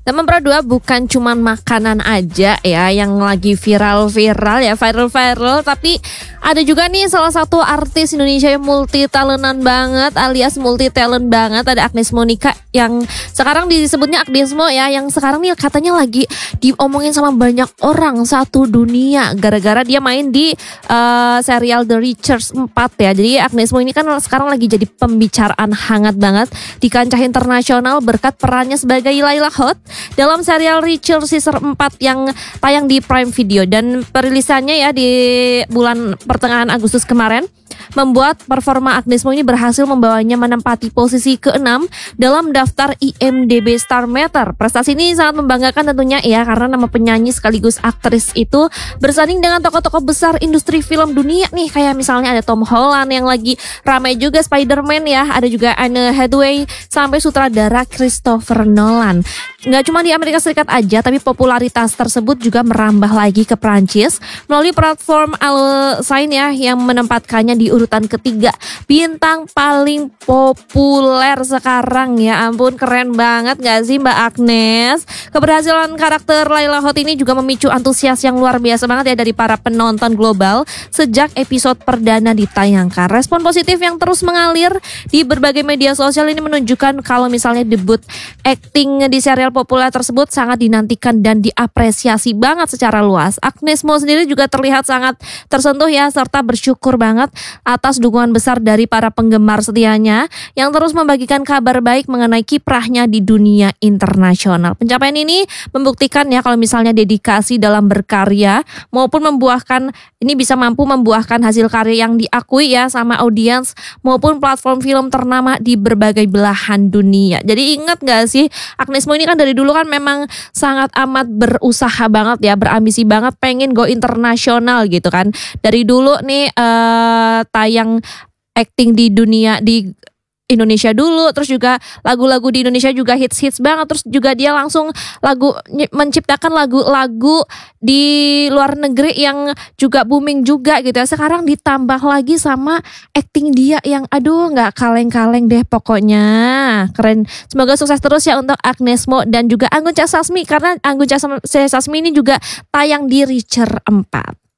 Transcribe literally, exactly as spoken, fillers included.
Nomor dua, bukan cuman makanan aja ya yang lagi viral-viral ya, viral-viral, tapi ada juga nih salah satu artis Indonesia yang multi talentan banget alias multi talent banget. Ada Agnes Monica yang sekarang disebutnya Agnesmo ya, yang sekarang nih katanya lagi diomongin sama banyak orang satu dunia gara-gara dia main di uh, serial The Reachers empat ya. Jadi Agnesmo ini kan sekarang lagi jadi pembicaraan hangat banget di kancah internasional berkat perannya sebagai Laila Hot dalam serial Reachers season empat yang tayang di Prime Video. Dan perilisannya ya di bulan pertengahan Agustus kemarin membuat performa Agnesmo ini berhasil membawanya menempati posisi keenam dalam daftar I M D B Star Meter. Prestasi ini sangat membanggakan tentunya ya, karena nama penyanyi sekaligus aktris itu bersanding dengan tokoh-tokoh besar industri film dunia nih, kayak misalnya ada Tom Holland yang lagi ramai juga, Spider-Man ya, ada juga Anne Hathaway sampai sutradara Christopher Nolan. Nggak cuma di Amerika Serikat aja, tapi popularitas tersebut juga merambah lagi ke Prancis melalui platform Allsign ya, yang menempatkannya di urutan ketiga bintang paling populer sekarang. Ya ampun, keren banget gak sih Mbak Agnes? Keberhasilan karakter Laila Hot ini juga memicu antusias yang luar biasa banget ya dari para penonton global sejak episode perdana ditayangkan. Respon positif yang terus mengalir di berbagai media sosial ini menunjukkan kalau misalnya debut acting di serial populer tersebut sangat dinantikan dan diapresiasi banget secara luas. Agnesmo sendiri juga terlihat sangat tersentuh ya, serta bersyukur banget atas dukungan besar dari para penggemar setianya yang terus membagikan kabar baik mengenai kiprahnya di dunia internasional. Pencapaian ini membuktikan ya kalau misalnya dedikasi dalam berkarya maupun membuahkan, ini bisa mampu membuahkan hasil karya yang diakui ya sama audiens maupun platform film ternama di berbagai belahan dunia. Jadi ingat gak sih, Agnesmo ini kan dari dulu kan memang sangat amat berusaha banget ya, berambisi banget pengen go internasional gitu kan. Dari dulu nih uh, tayang acting di dunia di Indonesia dulu, terus juga lagu-lagu di Indonesia juga hits-hits banget, terus juga dia langsung lagu menciptakan lagu-lagu di luar negeri yang juga booming juga gitu ya. Sekarang ditambah lagi sama acting dia yang aduh nggak kaleng-kaleng deh pokoknya, keren. Semoga sukses terus ya untuk Agnesmo dan juga Anggun C. Sasmi, karena Anggun C. Sasmi ini juga tayang di Reacher empat.